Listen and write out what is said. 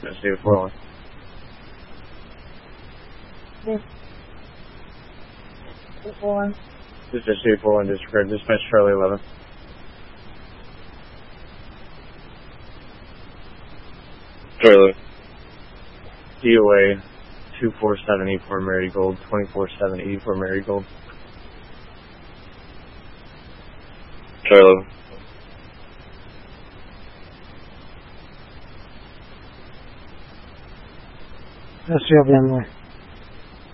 State 401. This is State 401, disregard dispatch Charlie 11. Charlie. DOA 24784 Marigold, 24784 Marigold. Charlie. SCLV on the way.